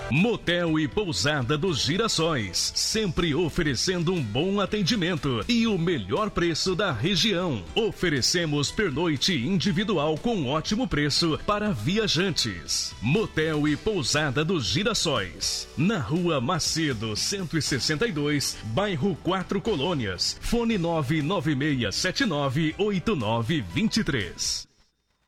Motel e Pousada dos Girassóis, sempre oferecendo um bom atendimento e o melhor preço da região. Oferecemos pernoite individual com ótimo preço para viajantes. Motel e Pousada dos Girassóis, na Rua Macedo 162, bairro 4 Colônias. Fone 996798923.